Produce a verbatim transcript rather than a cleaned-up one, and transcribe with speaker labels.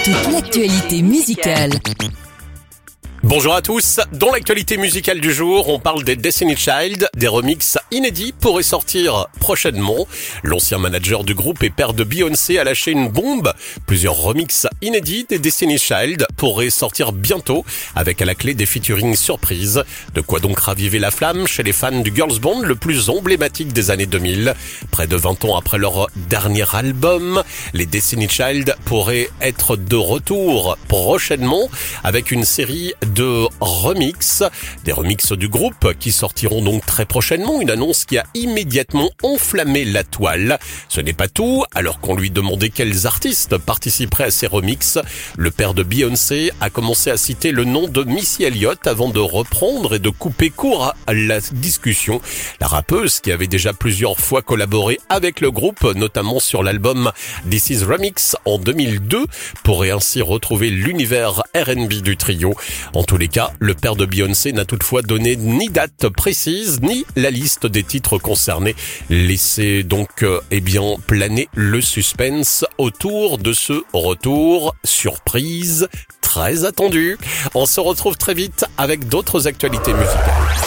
Speaker 1: Toute l'actualité musicale.
Speaker 2: Bonjour à tous, dans l'actualité musicale du jour, on parle des Destiny Child, des remixes inédits pourraient sortir prochainement. L'ancien manager du groupe et père de Beyoncé a lâché une bombe. Plusieurs remixes inédits des Destiny Child pourraient sortir bientôt, avec à la clé des featuring surprises. De quoi donc raviver la flamme chez les fans du girls band le plus emblématique des années deux mille. Près de vingt ans après leur dernier album, les Destiny Child pourraient être de retour prochainement avec une série de remix, des remixes du groupe qui sortiront donc très prochainement, une annonce qui a immédiatement enflammé la toile. Ce n'est pas tout, alors qu'on lui demandait quels artistes participeraient à ces remixes, le père de Beyoncé a commencé à citer le nom de Missy Elliott avant de reprendre et de couper court à la discussion. La rappeuse, qui avait déjà plusieurs fois collaboré avec le groupe, notamment sur l'album This Is Remix en deux mille deux, pourrait ainsi retrouver l'univers R and B du trio. En tous les cas, le père de Beyoncé n'a toutefois donné ni date précise, ni la liste des titres concernés. Laissez donc euh, eh bien planer le suspense autour de ce retour surprise très attendu. On se retrouve très vite avec d'autres actualités musicales.